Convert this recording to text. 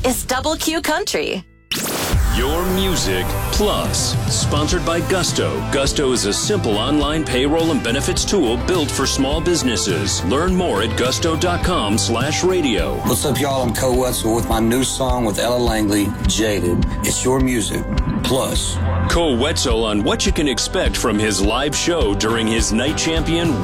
is Double Q Country. Your Music Plus, sponsored by Gusto. Gusto is a simple online payroll and benefits tool built for small businesses. Learn more at gusto.com/radio. What's up, y'all? I'm Cole Wetzel with my new song with Ella Langley, Jaded. It's Your Music Plus. Cole Wetzel on what you can expect from his live show during his Night Champion